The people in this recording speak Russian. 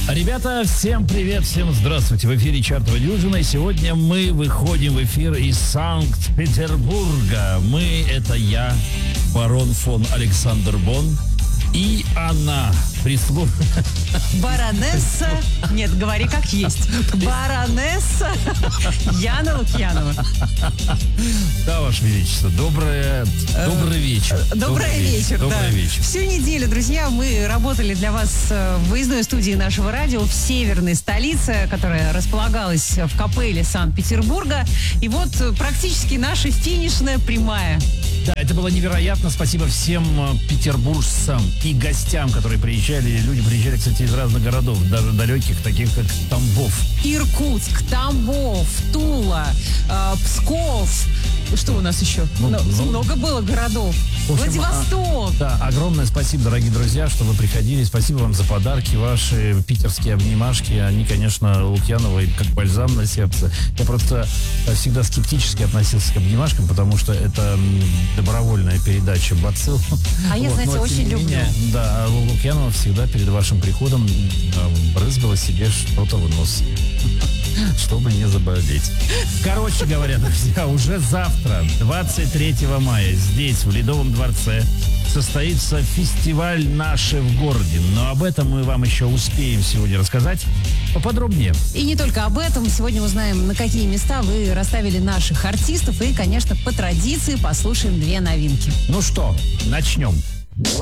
Ребята, всем привет, всем здравствуйте. В эфире «Чартовая дюжина». И сегодня мы выходим в эфир из Санкт-Петербурга. Мы — это я, барон фон Александр Бон, и она, баронесса, нет, говори как есть, баронесса Яна Лукьянова. Да, Ваше Величество, добрый вечер. Добрый вечер, да. Добрый вечер. Всю неделю, друзья, мы работали для вас в выездной студии нашего радио в северной столице, которая располагалась в капелле Санкт-Петербурга. И вот практически наша финишная прямая. Да, это было невероятно. Спасибо всем петербуржцам и гостям, которые приезжали. Люди приезжали, кстати, из разных городов, даже далеких, таких как Тамбов. Иркутск, Тамбов, Тула, Псков. Что у нас еще? Много было городов. Владивосток. Да, огромное спасибо, дорогие друзья, что вы приходили. Спасибо вам за подарки, ваши питерские обнимашки. Они, конечно, Лукьяновой как бальзам на сердце. Я просто всегда скептически относился к обнимашкам, потому что это добровольная передача бацилл. А я, знаете, очень люблю. Да, Лукьянова всегда перед вашим приходом брызгала себе что-то в нос, чтобы не заболеть. Короче говоря, друзья, уже завтра, 23 мая, здесь, в Ледовом дворце, состоится фестиваль «Наши в городе». Но об этом мы вам еще успеем сегодня рассказать поподробнее. И не только об этом. Сегодня узнаем, на какие места вы расставили наших артистов. И, конечно, по традиции послушаем две новинки. Ну что, начнем.